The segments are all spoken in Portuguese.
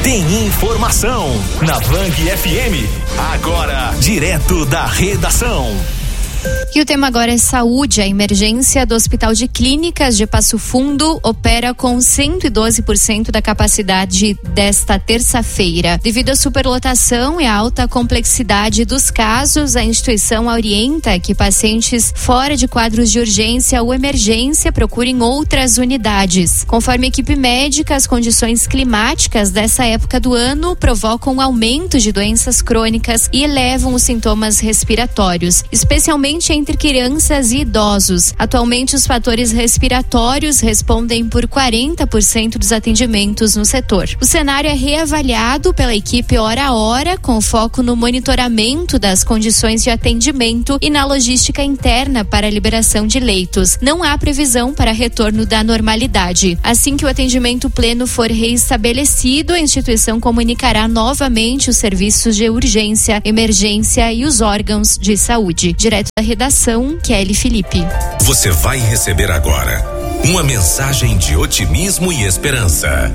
tem informação na Band FM. Agora, direto da redação. E o tema agora é saúde. A emergência do Hospital de Clínicas de Passo Fundo opera com 112% da capacidade desta terça-feira. Devido à superlotação e à alta complexidade dos casos, a instituição orienta que pacientes fora de quadros de urgência ou emergência procurem outras unidades. Conforme a equipe médica, as condições climáticas dessa época do ano provocam um aumento de doenças crônicas e elevam os sintomas respiratórios, especialmente entre crianças e idosos. Atualmente, os fatores respiratórios respondem por 40% dos atendimentos no setor. O cenário é reavaliado pela equipe hora a hora, com foco no monitoramento das condições de atendimento e na logística interna para a liberação de leitos. Não há previsão para retorno da normalidade. Assim que o atendimento pleno for reestabelecido, a instituição comunicará novamente os serviços de urgência, emergência e os órgãos de saúde. Direto da redação, Kelly Felipe. Você vai receber agora uma mensagem de otimismo e esperança.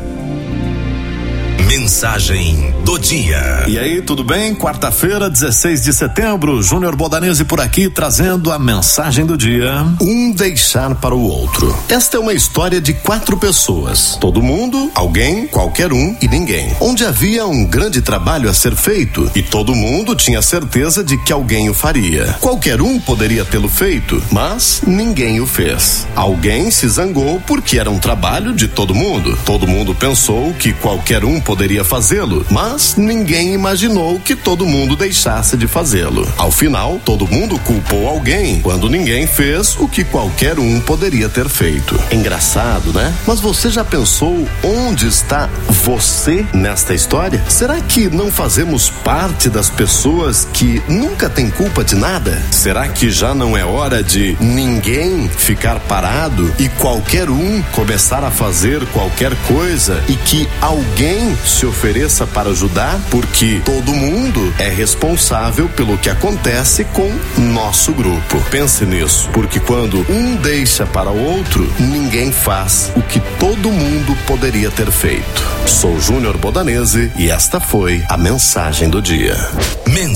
Mensagem do dia. E aí, tudo bem? Quarta-feira, 16 de setembro, Júnior Bodanese por aqui, trazendo a mensagem do dia. Um deixar para o outro. Esta é uma história de 4 pessoas. Todo mundo, alguém, qualquer um e ninguém. Onde havia um grande trabalho a ser feito e todo mundo tinha certeza de que alguém o faria. Qualquer um poderia tê-lo feito, mas ninguém o fez. Alguém se zangou porque era um trabalho de todo mundo. Todo mundo pensou que qualquer um poderia fazê-lo, mas ninguém imaginou que todo mundo deixasse de fazê-lo. Ao final, todo mundo culpou alguém, quando ninguém fez o que qualquer um poderia ter feito. Engraçado, né? Mas você já pensou onde está você nesta história? Será que não fazemos parte das pessoas que nunca têm culpa de nada? Será que já não é hora de ninguém ficar parado e qualquer um começar a fazer qualquer coisa e que alguém se ofereça para ajudar, porque todo mundo é responsável pelo que acontece com nosso grupo. Pense nisso, porque quando um deixa para o outro, ninguém faz o que todo mundo poderia ter feito. Sou Júnior Bodanese e esta foi a mensagem do dia.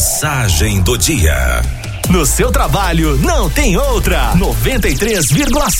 Mensagem do dia. No seu trabalho não tem outra. 93,7